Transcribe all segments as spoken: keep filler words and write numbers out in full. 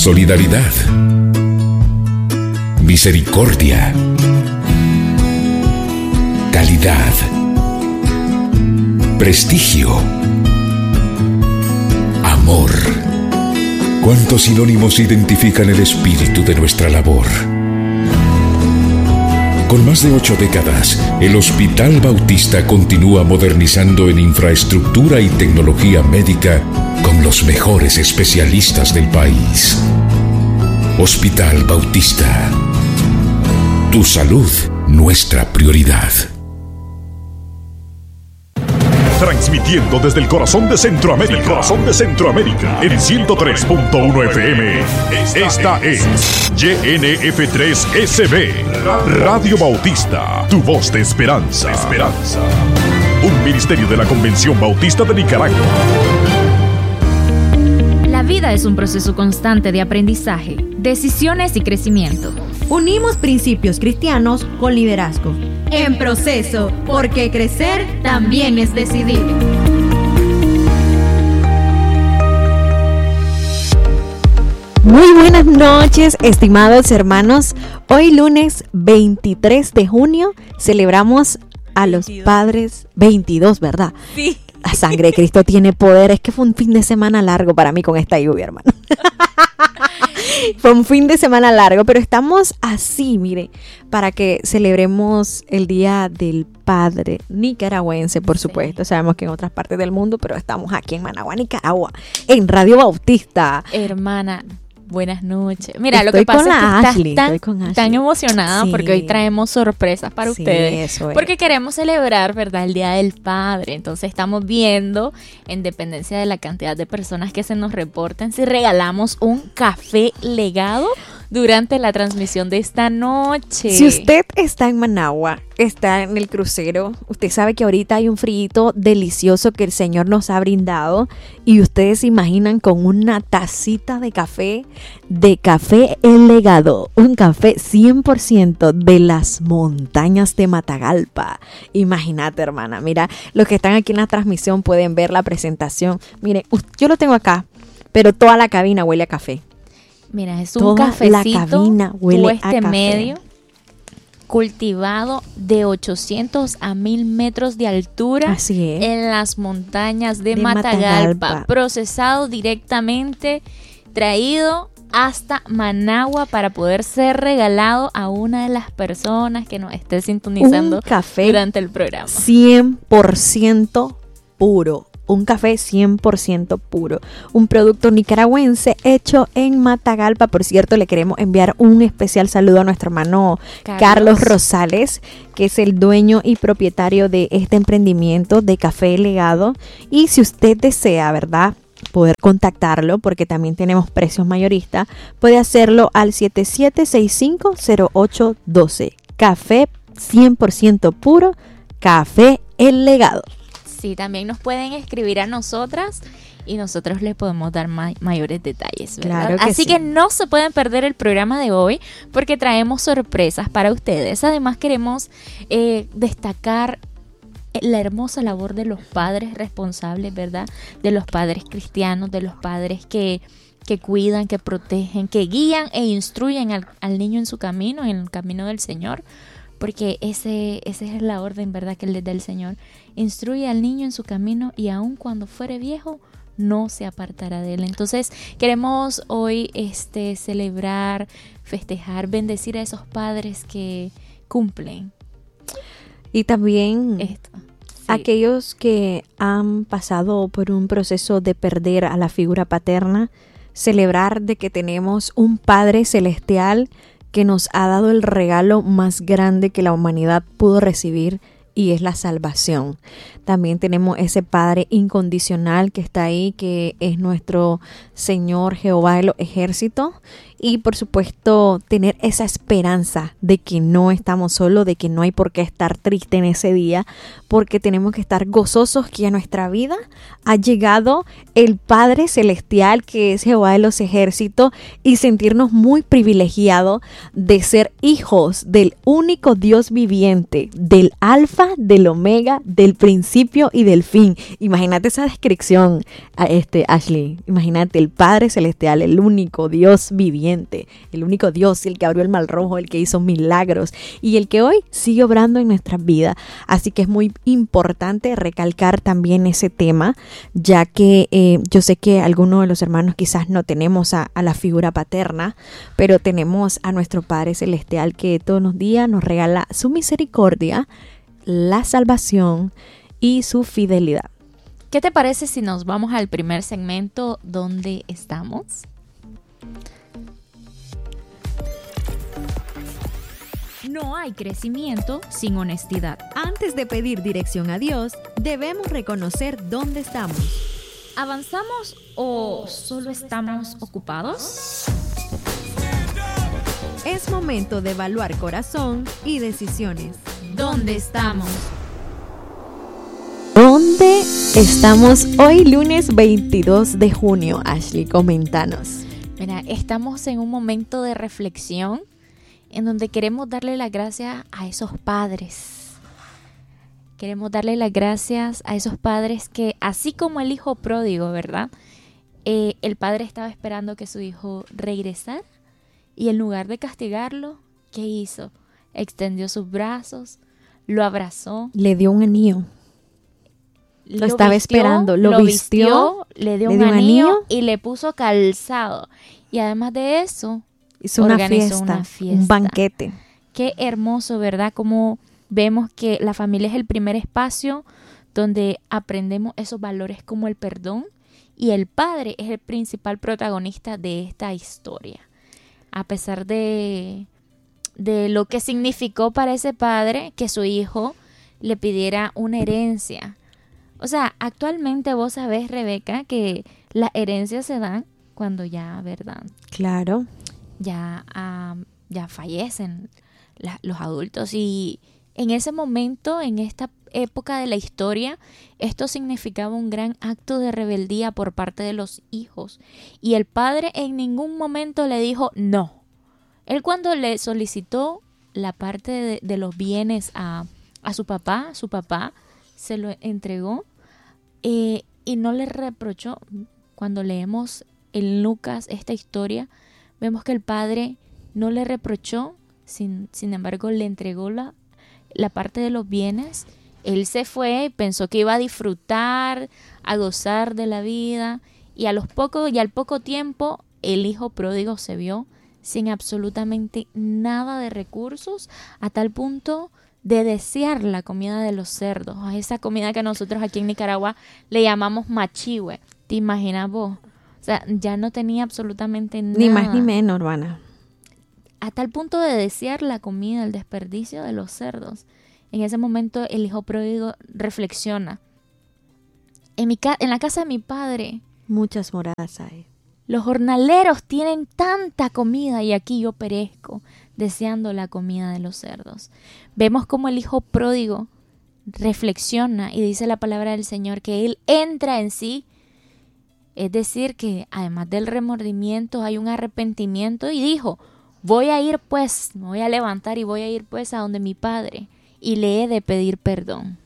solidaridad, misericordia, calidad, prestigio, amor. ¿Cuántos sinónimos identifican el espíritu de nuestra labor? Con más de ocho décadas, el Hospital Bautista continúa modernizando en infraestructura y tecnología médica con los mejores especialistas del país. Hospital Bautista. Tu salud, nuestra prioridad. Transmitiendo desde el corazón de Centroamérica, el corazón de Centroamérica, en ciento tres punto uno F M. Esta es Y N F tres S B, Radio Bautista, tu voz de esperanza. Esperanza. Un ministerio de la Convención Bautista de Nicaragua. La vida es un proceso constante de aprendizaje, decisiones y crecimiento. Unimos principios cristianos con liderazgo. En proceso, porque crecer también es decidir. Muy buenas noches, estimados hermanos. Hoy lunes veintitrés de junio celebramos a los veintidós padres. veintidós, ¿verdad? Sí. La sangre de Cristo tiene poder. Es que fue un fin de semana largo para mí con esta lluvia, hermano. Fue un fin de semana largo, pero estamos así, mire, para que celebremos el Día del Padre nicaragüense, por supuesto. Sí. Sabemos que en otras partes del mundo, pero estamos aquí en Managua, Nicaragua, en Radio Bautista. Hermana, buenas noches. Mira, estoy lo que pasa con es que Ashley, estás estoy con tan, Ashley. tan emocionada sí. porque hoy traemos sorpresas para sí, ustedes. Eso es. Porque queremos celebrar, ¿verdad?, el Día del Padre. Entonces estamos viendo, en dependencia de la cantidad de personas que se nos reporten, si regalamos un café legado durante la transmisión de esta noche. Si usted está en Managua, está en el crucero, usted sabe que ahorita hay un frío delicioso que el Señor nos ha brindado y ustedes se imaginan con una tacita de café, de café El Legado, un café cien por ciento de las montañas de Matagalpa. Imagínate, hermana, mira, los que están aquí en la transmisión pueden ver la presentación. Miren, yo lo tengo acá, pero toda la cabina huele a café. Mira, es un Toda cafecito la cabina huele este a café. medio, cultivado de ochocientos a mil metros de altura. Así es. En las montañas de, De Matagalpa, Matagalpa. procesado directamente, traído hasta Managua para poder ser regalado a una de las personas que nos esté sintonizando Un café durante el programa. cien por ciento puro. Un café cien por ciento puro, un producto nicaragüense hecho en Matagalpa. Por cierto, le queremos enviar un especial saludo a nuestro hermano Carlos, Carlos Rosales, que es el dueño y propietario de este emprendimiento de Café Legado. Y si usted desea, ¿verdad?, poder contactarlo, porque también tenemos precios mayoristas, puede hacerlo al siete siete seis cinco cero ocho uno dos. Café cien por ciento puro, Café El Legado. Sí, también nos pueden escribir a nosotras y nosotros les podemos dar ma- mayores detalles, ¿verdad? Claro que Así sí. que no se pueden perder el programa de hoy porque traemos sorpresas para ustedes. Además queremos eh, destacar la hermosa labor de los padres responsables, ¿verdad? De los padres cristianos, de los padres que, que cuidan, que protegen, que guían e instruyen al, al niño en su camino, en el camino del Señor. Porque ese, esa es la orden, ¿verdad?, que les da el Señor. Instruye al niño en su camino y aun cuando fuere viejo, no se apartará de él. Entonces, queremos hoy este, celebrar, festejar, bendecir a esos padres que cumplen. Y también Esto. Sí. aquellos que han pasado por un proceso de perder a la figura paterna, celebrar de que tenemos un Padre Celestial que nos ha dado el regalo más grande que la humanidad pudo recibir, y es la salvación. También tenemos ese Padre incondicional que está ahí, que es nuestro Señor Jehová de los ejércitos. Y por supuesto tener esa esperanza de que no estamos solos, de que no hay por qué estar triste en ese día, porque tenemos que estar gozosos que a nuestra vida ha llegado el Padre Celestial, que es Jehová de los ejércitos, y sentirnos muy privilegiados de ser hijos del único Dios viviente, del Alfa alfa, del omega, del principio y del fin. Imagínate esa descripción, este, Ashley. Imagínate el Padre Celestial, el único Dios viviente, el único Dios, el que abrió el mar rojo, el que hizo milagros y el que hoy sigue obrando en nuestras vidas. Así que es muy importante recalcar también ese tema, ya que eh, yo sé que algunos de los hermanos quizás no tenemos a, a la figura paterna, pero tenemos a nuestro Padre Celestial que todos los días nos regala su misericordia, la salvación y su fidelidad. ¿Qué te parece si nos vamos al primer segmento donde estamos? No hay crecimiento sin honestidad. Antes de pedir dirección a Dios, debemos reconocer dónde estamos. ¿Avanzamos o solo estamos ocupados? Es momento de evaluar corazón y decisiones. ¿Dónde estamos? ¿Dónde estamos hoy lunes veintidós de junio? Ashley, coméntanos. Mira, estamos en un momento de reflexión en donde queremos darle las gracias a esos padres. Queremos darle las gracias a esos padres que, así como el hijo pródigo, ¿verdad? Eh, el padre estaba esperando que su hijo regresara y en lugar de castigarlo, ¿qué hizo? Extendió sus brazos, lo abrazó. Le dio un anillo. Lo, lo estaba vistió, esperando, lo, lo vistió, vistió, le dio, le un, dio anillo un anillo y le puso calzado. Y además de eso, hizo una fiesta, una fiesta, un banquete. Qué hermoso, ¿verdad? Como vemos que la familia es el primer espacio donde aprendemos esos valores como el perdón y el padre es el principal protagonista de esta historia. A pesar de, de lo que significó para ese padre que su hijo le pidiera una herencia. O sea, actualmente vos sabés, Rebeca, que las herencias se dan cuando ya, ¿verdad? Claro. Ya, um, ya fallecen la, los adultos y en ese momento, en esta época de la historia, esto significaba un gran acto de rebeldía por parte de los hijos. Y el padre en ningún momento le dijo no. Él cuando le solicitó la parte de, de los bienes a, a su papá, su papá se lo entregó eh, y no le reprochó. Cuando leemos en Lucas esta historia, vemos que el padre no le reprochó, sin, sin embargo le entregó la la parte de los bienes. Él se fue, pensó que iba a disfrutar, a gozar de la vida y a los pocos y al poco tiempo el hijo pródigo se vio sin absolutamente nada de recursos a tal punto de desear la comida de los cerdos, a esa comida que nosotros aquí en Nicaragua le llamamos machihue. ¿Te imaginas vos? O sea, ya no tenía absolutamente nada. Ni más ni menos, hermana. A tal punto de desear la comida, el desperdicio de los cerdos. En ese momento el hijo pródigo reflexiona. En, mi ca- en la casa de mi padre, muchas moradas hay. Los jornaleros tienen tanta comida y aquí yo perezco deseando la comida de los cerdos. Vemos como el hijo pródigo reflexiona y dice la palabra del Señor que él entra en sí. Es decir, que además del remordimiento hay un arrepentimiento y dijo: voy a ir pues, me voy a levantar y voy a ir pues a donde mi padre y le he de pedir perdón.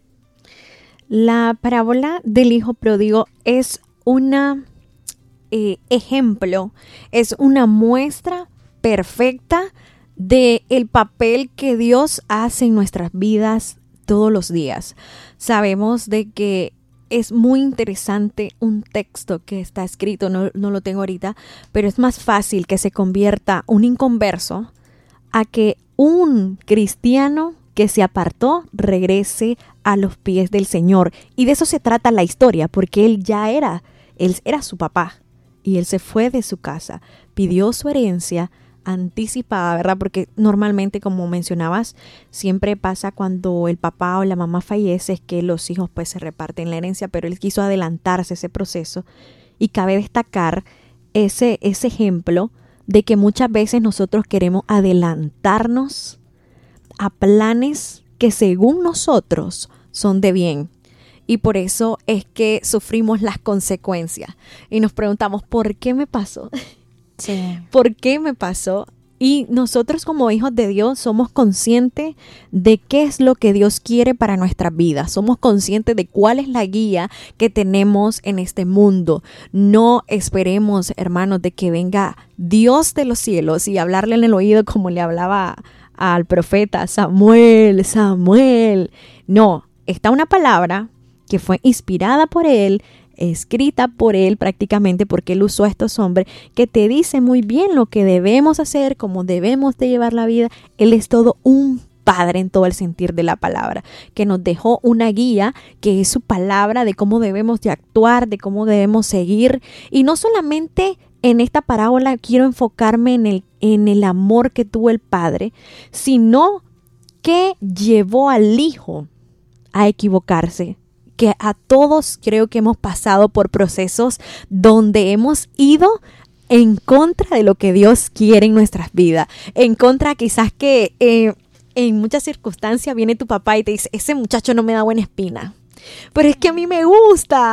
La parábola del hijo pródigo es un eh, ejemplo, es una muestra perfecta de el papel que Dios hace en nuestras vidas todos los días. Sabemos de que es muy interesante un texto que está escrito, no, no lo tengo ahorita, pero es más fácil que se convierta un inconverso a que un cristiano que se apartó regrese a los pies del Señor. Y de eso se trata la historia, porque él ya era, él era su papá y él se fue de su casa, pidió su herencia anticipada, ¿verdad? Porque normalmente, como mencionabas, siempre pasa cuando el papá o la mamá fallece, es que los hijos pues se reparten la herencia, pero él quiso adelantarse ese proceso y cabe destacar ese, ese ejemplo de que muchas veces nosotros queremos adelantarnos a planes que según nosotros son de bien. Y por eso es que sufrimos las consecuencias y nos preguntamos, ¿por qué me pasó? Sí. ¿Por qué me pasó? Y nosotros como hijos de Dios somos conscientes de qué es lo que Dios quiere para nuestras vidas. Somos conscientes de cuál es la guía que tenemos en este mundo. No esperemos, hermanos, de que venga Dios de los cielos y hablarle en el oído como le hablaba al profeta Samuel, Samuel. No, está una palabra que fue inspirada por él, escrita por él prácticamente, porque él usó a estos hombres, que te dice muy bien lo que debemos hacer, cómo debemos de llevar la vida. Él es todo un padre en todo el sentir de la palabra, que nos dejó una guía, que es su palabra, de cómo debemos de actuar, de cómo debemos seguir. Y no solamente en esta parábola quiero enfocarme en el, en el amor que tuvo el padre, sino que llevó al hijo a equivocarse. Que a todos creo que hemos pasado por procesos donde hemos ido en contra de lo que Dios quiere en nuestras vidas. En contra quizás que eh, en muchas circunstancias viene tu papá y te dice, ese muchacho no me da buena espina. Pero es que a mí me gusta.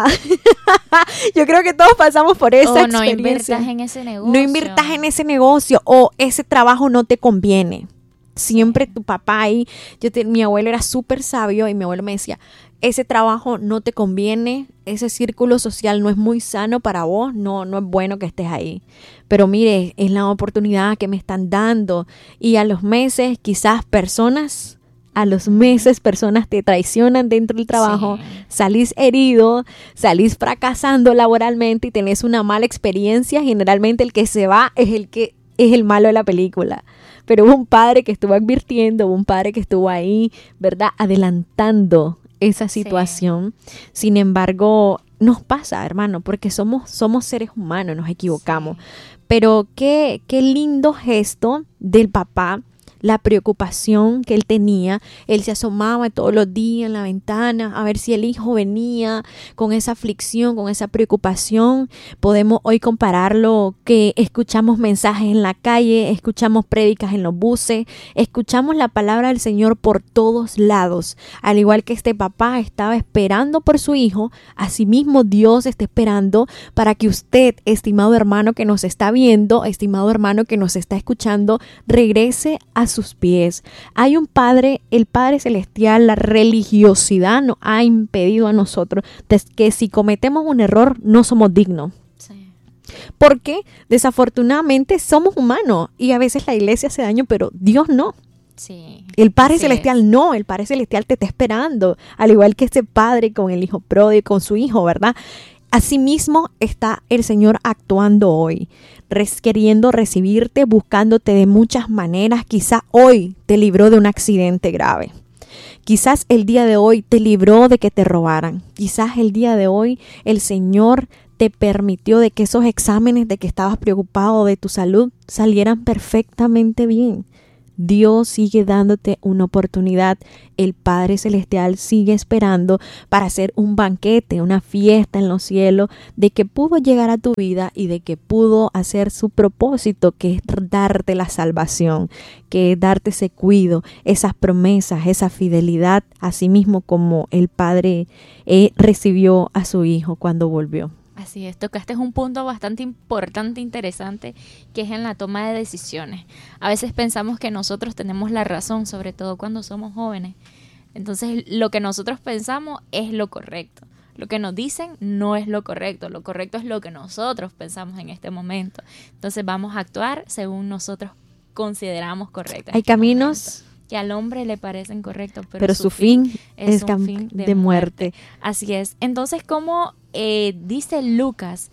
Yo creo que todos pasamos por esa oh, no experiencia. No inviertas en ese negocio. No inviertas en ese negocio o ese trabajo no te conviene. Siempre tu papá ahí, yo te, mi abuelo era súper sabio y mi abuelo me decía, ese trabajo no te conviene, ese círculo social no es muy sano para vos, no, no es bueno que estés ahí. Pero mire, es la oportunidad que me están dando. Y a los meses quizás personas, a los meses personas te traicionan dentro del trabajo, sí. Salís herido, salís fracasando laboralmente y tenés una mala experiencia. Generalmente el que se va es el que es el malo de la película. Pero hubo un padre que estuvo advirtiendo, hubo un padre que estuvo ahí, ¿verdad? Adelantando esa situación. Sí. Sin embargo, nos pasa, hermano, porque somos, somos seres humanos, nos equivocamos. Sí. Pero qué, qué lindo gesto del papá, la preocupación que él tenía. Él se asomaba todos los días en la ventana a ver si el hijo venía con esa aflicción, con esa preocupación. Podemos hoy compararlo que escuchamos mensajes en la calle, escuchamos prédicas en los buses, escuchamos la palabra del Señor por todos lados. Al igual que este papá estaba esperando por su hijo, asimismo Dios está esperando para que usted, estimado hermano que nos está viendo, estimado hermano que nos está escuchando, regrese a sus pies. Hay un Padre, el Padre Celestial. La religiosidad nos ha impedido a nosotros de que si cometemos un error no somos dignos. Sí. Porque desafortunadamente somos humanos y a veces la iglesia hace daño, pero Dios no. Sí, el Padre Celestial es. no, el Padre Celestial te está esperando, al igual que ese padre con el hijo pródigo, con su hijo, ¿verdad? Asimismo está el Señor actuando hoy, res, queriendo recibirte, buscándote de muchas maneras. Quizás hoy te libró de un accidente grave. Quizás el día de hoy te libró de que te robaran. Quizás el día de hoy el Señor te permitió de que esos exámenes de que estabas preocupado de tu salud salieran perfectamente bien. Dios sigue dándote una oportunidad. El Padre Celestial sigue esperando para hacer un banquete, una fiesta en los cielos, de que pudo llegar a tu vida y de que pudo hacer su propósito, que es darte la salvación, que es darte ese cuidado, esas promesas, esa fidelidad, así mismo como el Padre eh, recibió a su Hijo cuando volvió. Así es, tocaste un punto bastante importante, interesante, que es en la toma de decisiones. A veces pensamos que nosotros tenemos la razón, sobre todo cuando somos jóvenes. Entonces, lo que nosotros pensamos es lo correcto. Lo que nos dicen no es lo correcto. Lo correcto es lo que nosotros pensamos en este momento. Entonces, vamos a actuar según nosotros consideramos correcto. Hay caminos que al hombre le parecen correctos, pero, pero su, su fin, fin es, es un fin de, de muerte. muerte. Así es. Entonces, como eh, dice Lucas,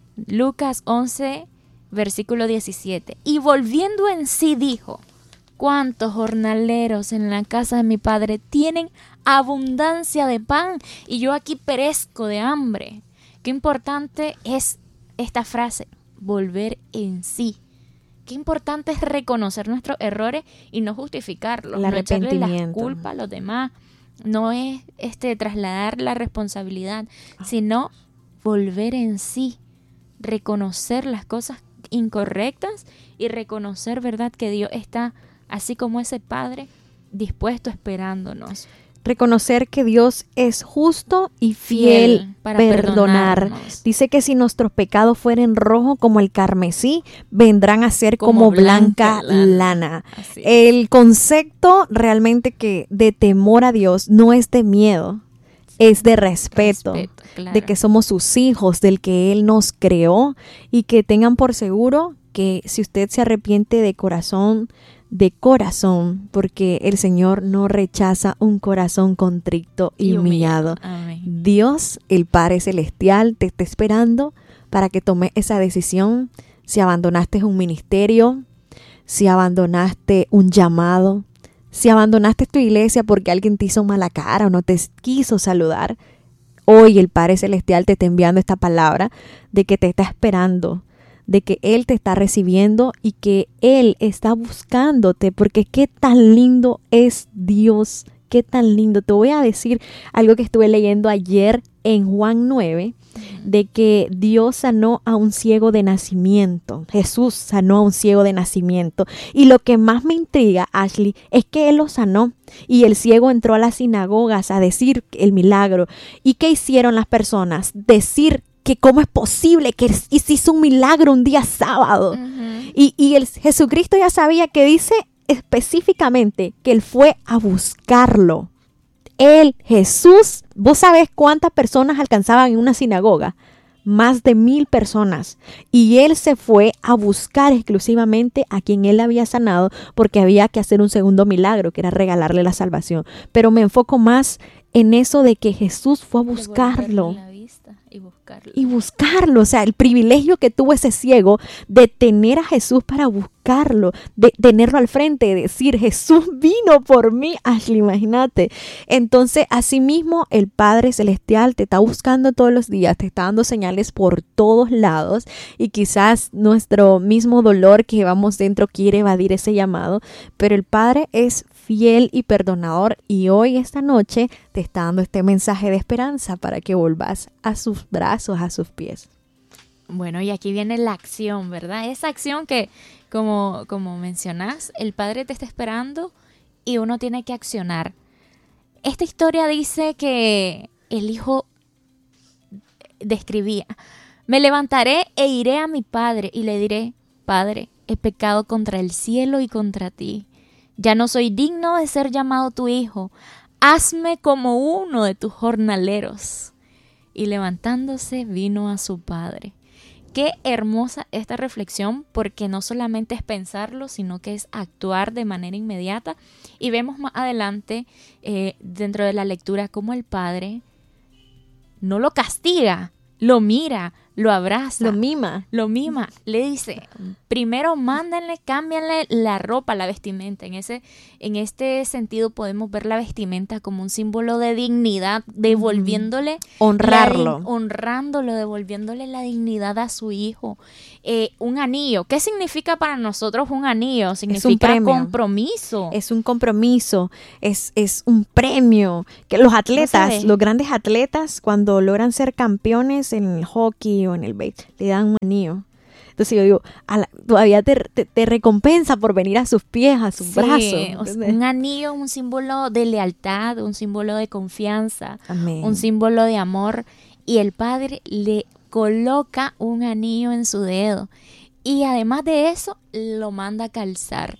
Lucas once, versículo diecisiete, y volviendo en sí dijo, ¿cuántos jornaleros en la casa de mi padre tienen abundancia de pan y yo aquí perezco de hambre? Qué importante es esta frase, volver en sí. Qué importante es reconocer nuestros errores y no justificarlos, no echarle la culpa a los demás. No es este trasladar la responsabilidad, sino volver en sí, reconocer las cosas incorrectas y reconocer, ¿verdad?, que Dios está, así como ese Padre, dispuesto esperándonos. reconocer que Dios es justo y fiel, Fiel para perdonar. perdonarnos. Dice que si nuestros pecados fueren rojos como el carmesí, vendrán a ser como, Como blanca, blanca lana. lana. Así es. El concepto realmente que de temor a Dios no es de miedo, es de respeto, Respeto, claro. de que somos sus hijos, del que Él nos creó, y que tengan por seguro que si usted se arrepiente de corazón, de corazón, porque el Señor no rechaza un corazón contrito y, Y humillado. humillado. Amén. Dios, el Padre Celestial, te está esperando para que tomes esa decisión. Si abandonaste un ministerio, si abandonaste un llamado, si abandonaste tu iglesia porque alguien te hizo mala cara o no te quiso saludar, hoy el Padre Celestial te está enviando esta palabra de que te está esperando, de que Él te está recibiendo y que Él está buscándote, porque qué tan lindo es Dios, qué tan lindo. Te voy a decir algo que estuve leyendo ayer en Juan nueve, de que Dios sanó a un ciego de nacimiento. Jesús sanó a un ciego de nacimiento. Y lo que más me intriga, Ashley, es que Él lo sanó. Y el ciego entró a las sinagogas a decir el milagro. ¿Y qué hicieron las personas? Decir que cómo es posible que se hizo un milagro un día sábado. Ujú. Y, y el Jesucristo ya sabía que dice específicamente que Él fue a buscarlo. Él, Jesús, ¿vos sabés cuántas personas alcanzaban en una sinagoga? Más de mil personas. Y Él se fue a buscar exclusivamente a quien Él había sanado, porque había que hacer un segundo milagro, que era regalarle la salvación. Pero me enfoco más en eso de que Jesús fue a buscarlo. Devolverle la vista y buscarlo. Y buscarlo, o sea, el privilegio que tuvo ese ciego de tener a Jesús para buscarlo, de tenerlo al frente, de decir, Jesús vino por mí, Ashley, imagínate. Entonces, asimismo, el Padre Celestial te está buscando todos los días, te está dando señales por todos lados, y quizás nuestro mismo dolor que llevamos dentro quiere evadir ese llamado, pero el Padre es fiel y perdonador, y hoy, esta noche, te está dando este mensaje de esperanza para que volvás a sus brazos, a sus pies. Bueno, y aquí viene la acción, ¿verdad? Esa acción que, como, como mencionás, el Padre te está esperando y uno tiene que accionar. Esta historia dice que el Hijo describía: me levantaré e iré a mi Padre y le diré, Padre, he pecado contra el cielo y contra ti. Ya no soy digno de ser llamado tu hijo. Hazme como uno de tus jornaleros. Y levantándose vino a su padre. Qué hermosa esta reflexión, porque no solamente es pensarlo, sino que es actuar de manera inmediata. Y vemos más adelante, eh, dentro de la lectura, cómo el padre no lo castiga, lo mira, lo abraza. Lo mima. Lo mima, le dice, primero mándenle, cámbianle la ropa, la vestimenta. En ese, en este sentido podemos ver la vestimenta como un símbolo de dignidad, devolviéndole, Honrarlo. la di- honrándolo, devolviéndole la dignidad a su hijo. Eh, un anillo, ¿qué significa para nosotros un anillo? Significa premio. compromiso. Es un compromiso, es, es un premio. Que los atletas, ve. los grandes atletas, cuando logran ser campeones en el hockey o en el béisbol, le dan un anillo. Entonces yo digo, a la- todavía te, te, te recompensa por venir a sus pies, a sus Sí, brazos. o sea, ¿Entendés? un anillo, un símbolo de lealtad, un símbolo de confianza. Amén. Un símbolo de amor, y el padre le coloca un anillo en su dedo, y además de eso lo manda a calzar.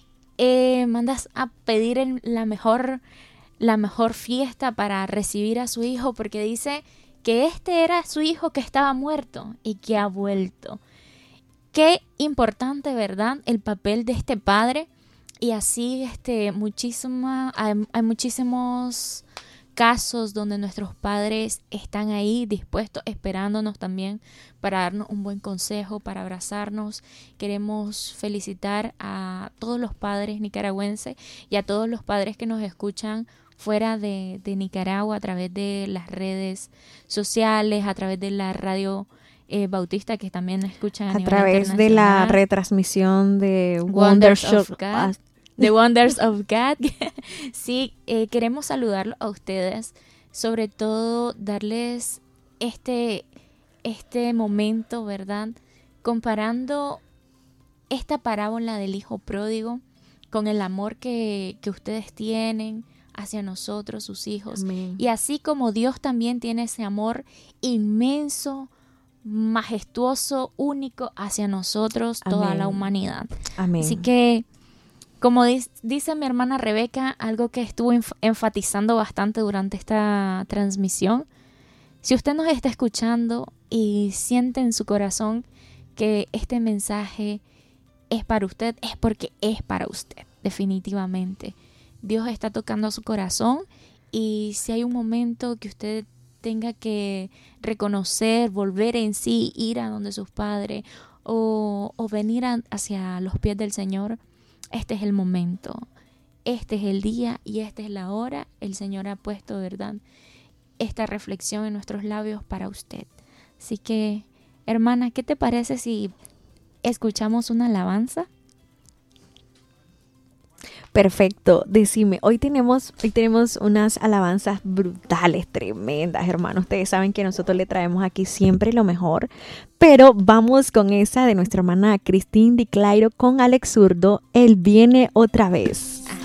Eh, mandas a pedir el- la mejor la mejor fiesta para recibir a su hijo, porque dice que este era su hijo que estaba muerto y que ha vuelto. Qué importante, ¿verdad?, el papel de este padre. Y así este muchísima hay, hay muchísimos casos donde nuestros padres están ahí dispuestos, esperándonos también para darnos un buen consejo, para abrazarnos. Queremos felicitar a todos los padres nicaragüenses y a todos los padres que nos escuchan fuera de, de Nicaragua, a través de las redes sociales, a través de la radio eh, bautista, que también escuchan a, A nivel través de la internacional. retransmisión de Wonders Wonder of Shop. God. Ah, The Wonders of God. Sí, eh, queremos saludarlos a ustedes, sobre todo darles este, este momento, ¿verdad?, comparando esta parábola del hijo pródigo con el amor que, que ustedes tienen hacia nosotros, sus hijos. Amén. Y así como Dios también tiene ese amor inmenso, majestuoso, único hacia nosotros, toda Amén. la humanidad. Amén. Así que, como dis- dice mi hermana Rebeca, algo que estuvo enf- enfatizando bastante durante esta transmisión, si usted nos está escuchando y siente en su corazón que este mensaje es para usted, es porque es para usted, definitivamente. Dios está tocando su corazón, y si hay un momento que usted tenga que reconocer, volver en sí, ir a donde sus padres o, o venir a- hacia los pies del Señor, este es el momento, este es el día y esta es la hora. El Señor ha puesto, ¿verdad?, esta reflexión en nuestros labios para usted. Así que, hermana, ¿qué te parece si escuchamos una alabanza? Perfecto, decime, hoy tenemos, hoy tenemos unas alabanzas brutales, tremendas, hermanos. Ustedes saben que nosotros le traemos aquí siempre lo mejor, pero vamos con esa de nuestra hermana Christine Di Clairo con Alex Zurdo, Él viene otra vez.